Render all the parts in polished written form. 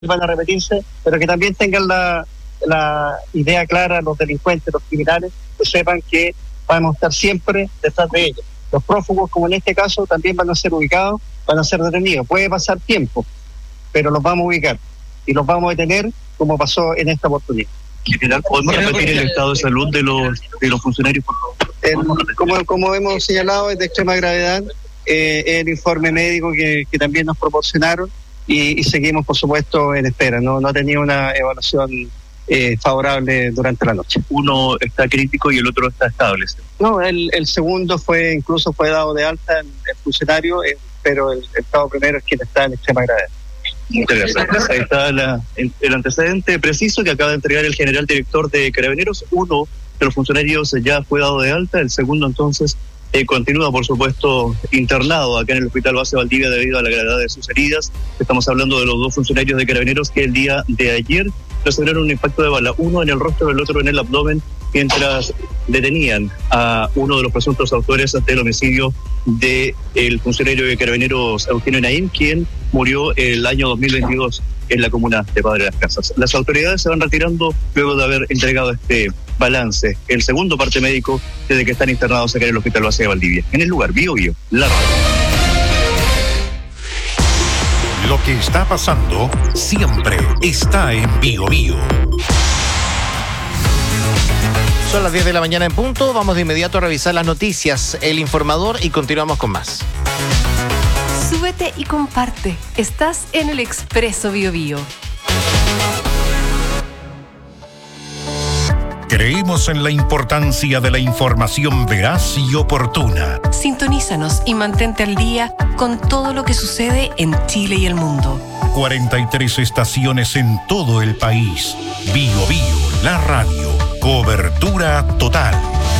van a repetirse, pero que también tengan la idea clara los delincuentes, los criminales, que sepan que vamos a estar siempre detrás de ellos. Los prófugos, como en este caso, también van a ser ubicados, van a ser detenidos. Puede pasar tiempo, pero los vamos a ubicar y los vamos a detener como pasó en esta oportunidad. General, ¿podemos repetir el estado de salud de los funcionarios, por favor? Como hemos señalado, es de extrema gravedad. El informe médico que también nos proporcionaron y seguimos, por supuesto, en espera. No ha tenido una evaluación favorable durante la noche. Uno está crítico y el otro está estable. No, el segundo incluso fue dado de alta el funcionario, pero el estado primero es quien está en extrema gravedad. Muchas gracias. Ahí está el antecedente preciso que acaba de entregar el general director de Carabineros. Uno de los funcionarios ya fue dado de alta, el segundo entonces continúa, por supuesto, internado acá en el Hospital Base Valdivia debido a la gravedad de sus heridas. Estamos hablando de los dos funcionarios de Carabineros que el día de ayer recibieron un impacto de bala, uno en el rostro y el otro en el abdomen, mientras detenían a uno de los presuntos autores del homicidio del funcionario de Carabineros Eugenio Naín, quien murió el año 2022 en la comuna de Padre Las Casas. Las autoridades se van retirando luego de haber entregado este balance, el segundo parte médico desde que están internados acá en el Hospital Base de Valdivia. En el lugar, Bio, la radio. Lo que está pasando siempre está en Bio. Son las 10 de la mañana en punto. Vamos de inmediato a revisar las noticias, el informador, y continuamos con más. Súbete y comparte. Estás en el Expreso Bio. Creemos en la importancia de la información veraz y oportuna. Sintonízanos y mantente al día con todo lo que sucede en Chile y el mundo. 43 estaciones en todo el país. Bio, la radio. Cobertura total.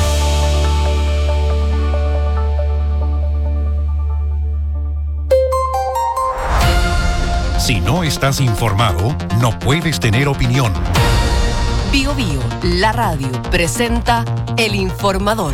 Si no estás informado, no puedes tener opinión. Bio, la radio, presenta El Informador.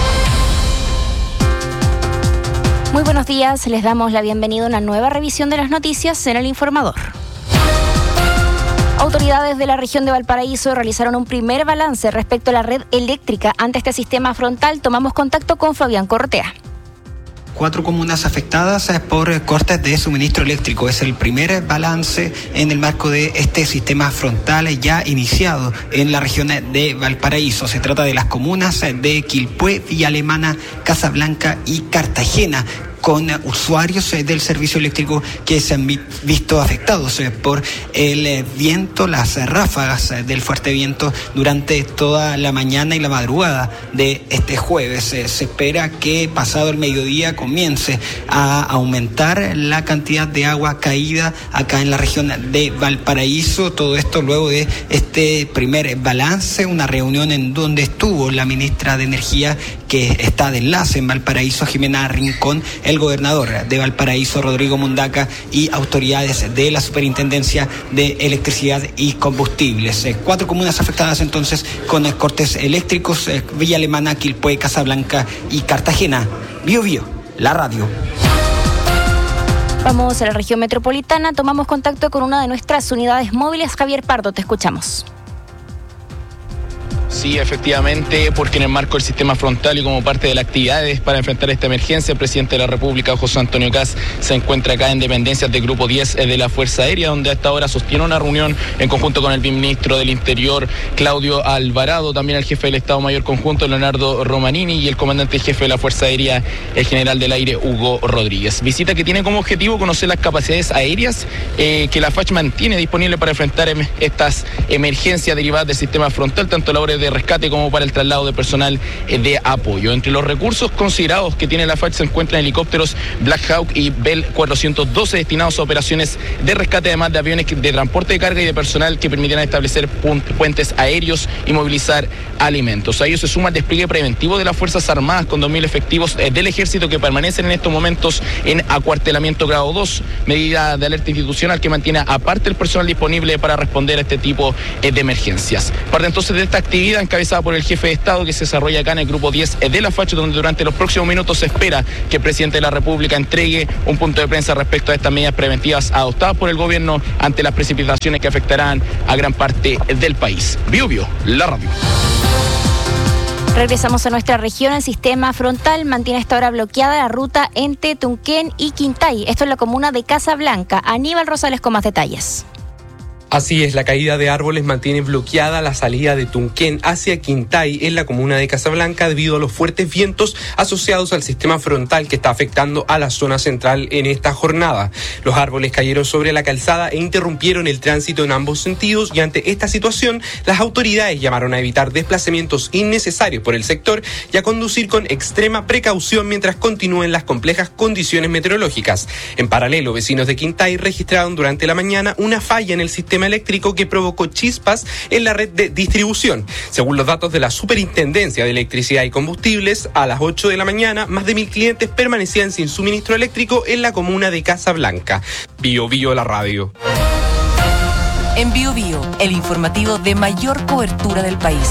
Muy buenos días, les damos la bienvenida a una nueva revisión de las noticias en El Informador. Autoridades de la región de Valparaíso realizaron un primer balance respecto a la red eléctrica ante este sistema frontal. Tomamos contacto con Fabián Cortea. 4 comunas afectadas por cortes de suministro eléctrico. Es el primer balance en el marco de este sistema frontal ya iniciado en la región de Valparaíso. Se trata de las comunas de Quilpué, Villa Alemana, Casablanca y Cartagena, con usuarios del servicio eléctrico que se han visto afectados por el viento, las ráfagas del fuerte viento durante toda la mañana y la madrugada de este jueves. Se espera que pasado el mediodía comience a aumentar la cantidad de agua caída acá en la región de Valparaíso. Todo esto luego de este primer balance, una reunión en donde estuvo la ministra de Energía, que está de enlace en Valparaíso, Jimena Rincón, el gobernador de Valparaíso, Rodrigo Mundaca, y autoridades de la Superintendencia de Electricidad y Combustibles. 4 comunas afectadas entonces con cortes eléctricos: Villa Alemana, Quilpué, Casablanca y Cartagena. Bio, la radio. Vamos a la región metropolitana, tomamos contacto con una de nuestras unidades móviles. Javier Pardo, te escuchamos. Sí, efectivamente, porque en el marco del sistema frontal y como parte de las actividades para enfrentar esta emergencia, el presidente de la República, José Antonio Kast, se encuentra acá en dependencias del Grupo 10 de la Fuerza Aérea, donde a esta hora sostiene una reunión en conjunto con el viceministro del Interior, Claudio Alvarado, también el jefe del Estado Mayor Conjunto, Leonardo Romanini, y el comandante jefe de la Fuerza Aérea, el general del aire, Hugo Rodríguez. Visita que tiene como objetivo conocer las capacidades aéreas que la FACH mantiene disponible para enfrentar estas emergencias derivadas del sistema frontal, tanto a la hora de rescate como para el traslado de personal de apoyo. Entre los recursos considerados que tiene la FACH se encuentran helicópteros Black Hawk y Bell 412 destinados a operaciones de rescate, además de aviones de transporte de carga y de personal que permitirán establecer puentes aéreos y movilizar alimentos. A ello se suma el despliegue preventivo de las Fuerzas Armadas con 2.000 efectivos del Ejército que permanecen en estos momentos en acuartelamiento grado 2, medida de alerta institucional que mantiene aparte el personal disponible para responder a este tipo de emergencias. Parte entonces de esta actividad salida encabezada por el jefe de Estado que se desarrolla acá en el grupo 10 de la FACHO, donde durante los próximos minutos se espera que el presidente de la República entregue un punto de prensa respecto a estas medidas preventivas adoptadas por el gobierno ante las precipitaciones que afectarán a gran parte del país. Biobío, la radio. Regresamos a nuestra región. El sistema frontal mantiene hasta ahora bloqueada la ruta entre Tunquén y Quintay. Esto es la comuna de Casablanca. Aníbal Rosales con más detalles. Así es, la caída de árboles mantiene bloqueada la salida de Tunquén hacia Quintay en la comuna de Casablanca debido a los fuertes vientos asociados al sistema frontal que está afectando a la zona central en esta jornada. Los árboles cayeron sobre la calzada e interrumpieron el tránsito en ambos sentidos y ante esta situación las autoridades llamaron a evitar desplazamientos innecesarios por el sector y a conducir con extrema precaución mientras continúen las complejas condiciones meteorológicas. En paralelo, vecinos de Quintay registraron durante la mañana una falla en el sistema eléctrico que provocó chispas en la red de distribución. Según los datos de la Superintendencia de Electricidad y Combustibles, a las 8 de la mañana, más de 1.000 clientes permanecían sin suministro eléctrico en la comuna de Casablanca. Biobío, la radio. En Biobío, el informativo de mayor cobertura del país.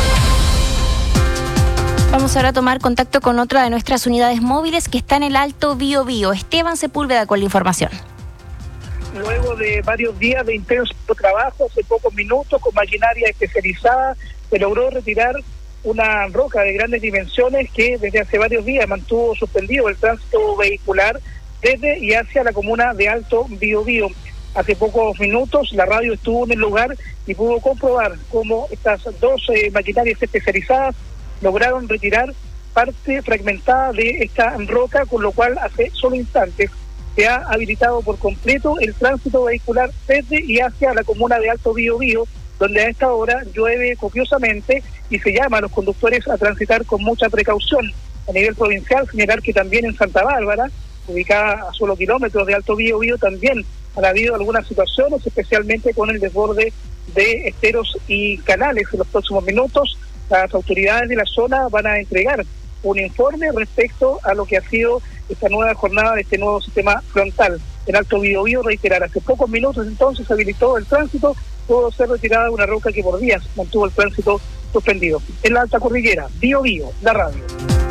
Vamos ahora a tomar contacto con otra de nuestras unidades móviles que está en el Alto Biobío. Esteban Sepúlveda con la información. Luego de varios días de intenso trabajo, hace pocos minutos, con maquinaria especializada, se logró retirar una roca de grandes dimensiones que desde hace varios días mantuvo suspendido el tránsito vehicular desde y hacia la comuna de Alto Biobío. Hace pocos minutos la radio estuvo en el lugar y pudo comprobar cómo estas dos maquinarias especializadas lograron retirar parte fragmentada de esta roca, con lo cual hace solo instantes se ha habilitado por completo el tránsito vehicular desde y hacia la comuna de Alto Biobío, donde a esta hora llueve copiosamente y se llama a los conductores a transitar con mucha precaución. A nivel provincial, señalar que también en Santa Bárbara, ubicada a solo kilómetros de Alto Biobío, también han habido algunas situaciones, especialmente con el desborde de esteros y canales. En los próximos minutos, las autoridades de la zona van a entregar un informe respecto a lo que ha sido esta nueva jornada de este nuevo sistema frontal. En Alto Biobío, reiterar, hace pocos minutos entonces se habilitó el tránsito, pudo ser retirada una roca que por días mantuvo el tránsito suspendido. En la alta cordillera, Biobío, la radio.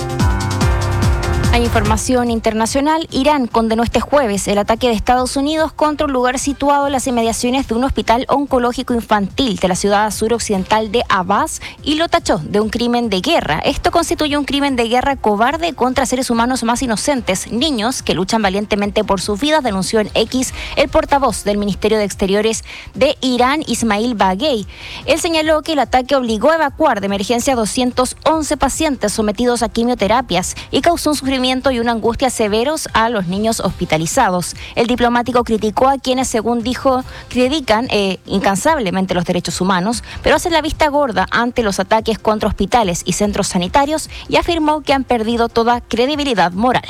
Hay información internacional. Irán condenó este jueves el ataque de Estados Unidos contra un lugar situado en las inmediaciones de un hospital oncológico infantil de la ciudad suroccidental de Abbas y lo tachó de un crimen de guerra. Esto constituye un crimen de guerra cobarde contra seres humanos más inocentes, niños que luchan valientemente por sus vidas, denunció en X el portavoz del Ministerio de Exteriores de Irán, Ismail Baghei. Él señaló que el ataque obligó a evacuar de emergencia a 211 pacientes sometidos a quimioterapias y causó un sufrimiento y una angustia severos a los niños hospitalizados. El diplomático criticó a quienes, según dijo, predican incansablemente los derechos humanos, pero hacen la vista gorda ante los ataques contra hospitales y centros sanitarios y afirmó que han perdido toda credibilidad moral.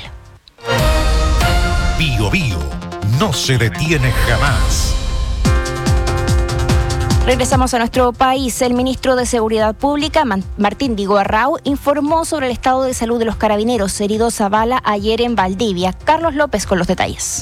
Biobío no se detiene jamás. Regresamos a nuestro país. El ministro de Seguridad Pública, Martín Digo-Arrau, informó sobre el estado de salud de los carabineros heridos a bala ayer en Valdivia. Carlos López con los detalles.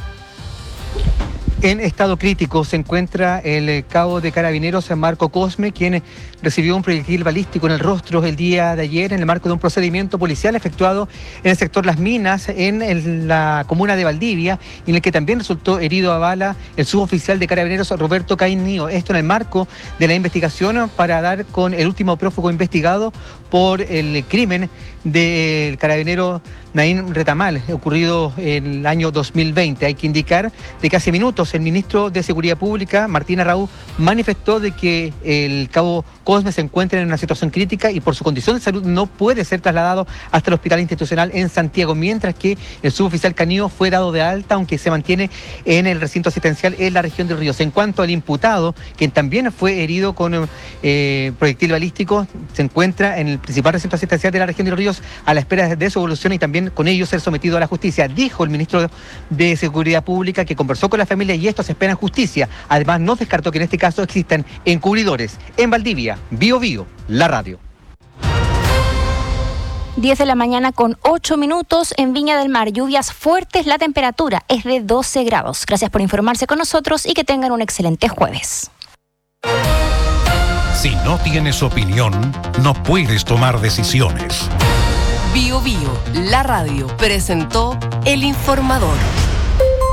En estado crítico se encuentra el cabo de carabineros Marco Cosme, quien recibió un proyectil balístico en el rostro el día de ayer en el marco de un procedimiento policial efectuado en el sector Las Minas, en la comuna de Valdivia, en el que también resultó herido a bala el suboficial de carabineros Roberto Cainnío. Esto en el marco de la investigación para dar con el último prófugo investigado por el crimen del carabinero Naín Retamal, ocurrido en el año 2020. Hay que indicar de que hace minutos el ministro de Seguridad Pública, Martín Arrau, manifestó de que el cabo Cosme se encuentra en una situación crítica y por su condición de salud no puede ser trasladado hasta el hospital institucional en Santiago, mientras que el suboficial Canío fue dado de alta, aunque se mantiene en el recinto asistencial en la región de Ríos. En cuanto al imputado, quien también fue herido con proyectil balístico, se encuentra en el principal recinto asistencial de la región de Ríos a la espera de su evolución y también con ello ser sometido a la justicia. Dijo el ministro de Seguridad Pública que conversó con la familia y estos esperan justicia. Además, no descartó que en este caso existan encubridores. En Valdivia, Biobío, la radio. 10 de la mañana con 8 minutos en Viña del Mar. Lluvias fuertes, la temperatura es de 12 grados. Gracias por informarse con nosotros y que tengan un excelente jueves. Si no tienes opinión, no puedes tomar decisiones. Bio Bio, la radio, presentó El Informador.